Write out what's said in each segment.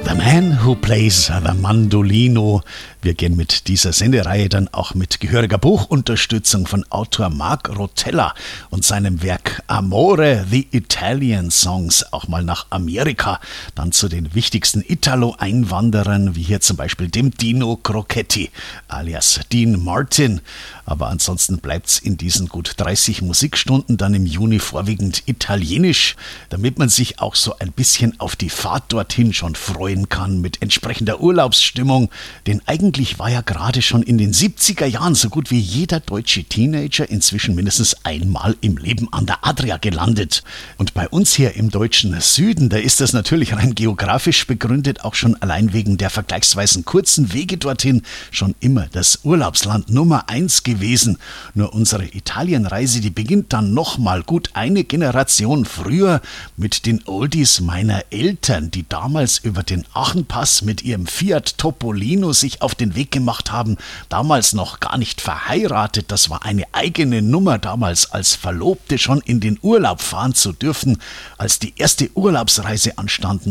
The Man Who Plays the Mandolino. Wir gehen mit dieser Sendereihe dann auch mit gehöriger Buchunterstützung von Autor Mark Rotella und seinem Werk Amore, The Italian Songs auch mal nach Amerika, dann zu den wichtigsten Italo-Einwanderern, wie hier zum Beispiel dem Dino Crocetti alias Dean Martin. Aber ansonsten bleibt's in diesen gut 30 Musikstunden dann im Juni vorwiegend italienisch, damit man sich auch so ein bisschen auf die Fahrt dorthin schon freuen kann mit entsprechender Urlaubsstimmung. Denn eigentlich war ja gerade schon in den 70er Jahren so gut wie jeder deutsche Teenager inzwischen mindestens einmal im Leben an der Adria gelandet. Und bei uns hier im deutschen Süden, da ist das natürlich rein geografisch begründet, auch schon allein wegen der vergleichsweise kurzen Wege dorthin schon immer das Urlaubsland Nummer 1 gewesen. Nur unsere Italienreise, die beginnt dann nochmal gut eine Generation früher mit den Oldies meiner Eltern, die damals über den Achenpass mit ihrem Fiat Topolino sich auf den Weg gemacht haben, damals noch gar nicht verheiratet, das war eine eigene Nummer, damals als Verlobte schon in den Urlaub fahren zu dürfen, als die erste Urlaubsreise anstand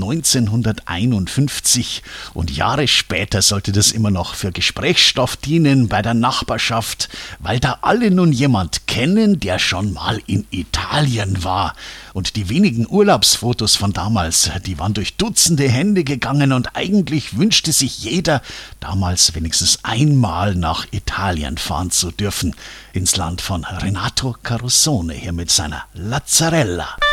1951 und Jahre später sollte das immer noch für Gesprächsstoff dienen bei der Nachbarschaft, weil da alle nun jemand kennen, der schon mal in Italien war. Und die wenigen Urlaubsfotos von damals, die waren durch Dutzende Hände gegangen und eigentlich wünschte sich jeder, damals wenigstens einmal nach Italien fahren zu dürfen. Ins Land von Renato Carosone hier mit seiner Lazzarella.